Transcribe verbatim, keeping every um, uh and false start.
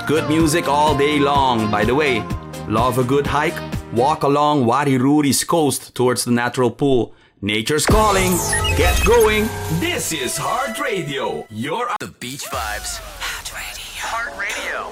Good music all day long. By the way, love a good hike? Walk along Wadi Ruri's coast towards the natural pool. Nature's calling. Get going. This is Heart Radio. Your The Beach Vibes. Heart Radio. Heart Radio.